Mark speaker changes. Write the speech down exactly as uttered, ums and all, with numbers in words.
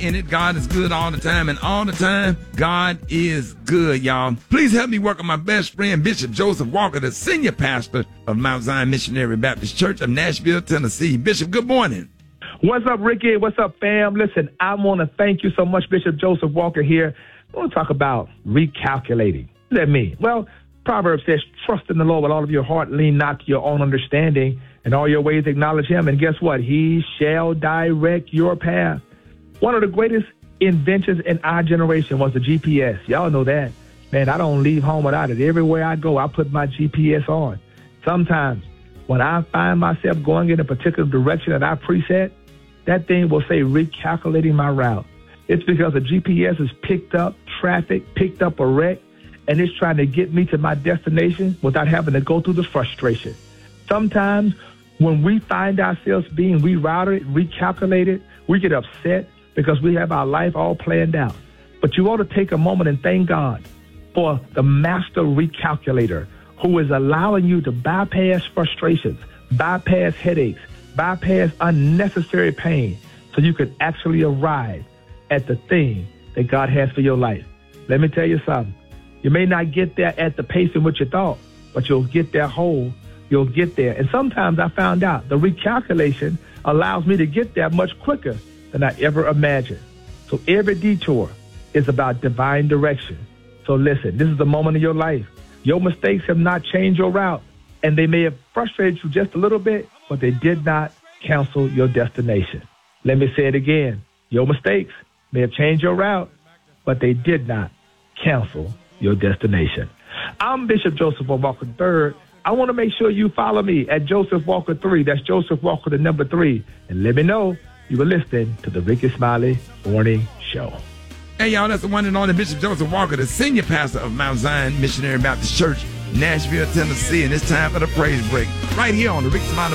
Speaker 1: in it. God is good all the time, and all the time, God is good, y'all. Please help me welcome my best friend, Bishop Joseph Walker, the senior pastor of Mount Zion Missionary Baptist Church of Nashville, Tennessee. Bishop, good morning.
Speaker 2: What's up, Ricky? What's up, fam? Listen, I want to thank you so much, Bishop Joseph Walker here. I want to talk about recalculating. What does that mean? Well, Proverbs says, trust in the Lord with all of your heart, lean not to your own understanding, and all your ways acknowledge him. And guess what? He shall direct your path. One of the greatest inventions in our generation was the G P S. Y'all know that. Man, I don't leave home without it. Everywhere I go, I put my G P S on. Sometimes when I find myself going in a particular direction that I preset, that thing will say recalculating my route. It's because the G P S has picked up traffic, picked up a wreck, and it's trying to get me to my destination without having to go through the frustration. Sometimes when we find ourselves being rerouted, recalculated, we get upset because we have our life all planned out. But you ought to take a moment and thank God for the master recalculator who is allowing you to bypass frustrations, bypass headaches, bypass unnecessary pain so you can actually arrive at the thing that God has for your life. Let me tell you something. You may not get there at the pace in which you thought, but you'll get there whole. You'll get there. And sometimes I found out the recalculation allows me to get there much quicker than I ever imagined. So every detour is about divine direction. So listen, this is the moment of your life. Your mistakes have not changed your route, and they may have frustrated you just a little bit, but they did not cancel your destination. Let me say it again. Your mistakes may have changed your route, but they did not cancel your destination. I'm Bishop Joseph Walker the third. I want to make sure you follow me at Joseph Walker three. That's Joseph Walker, the number three. And let me know you were listening to the Ricky Smiley Morning Show.
Speaker 1: Hey, y'all, that's the one and only Bishop Joseph Walker, the senior pastor of Mount Zion Missionary Baptist Church, Nashville, Tennessee. And it's time for the praise break right here on the Ricky Smiley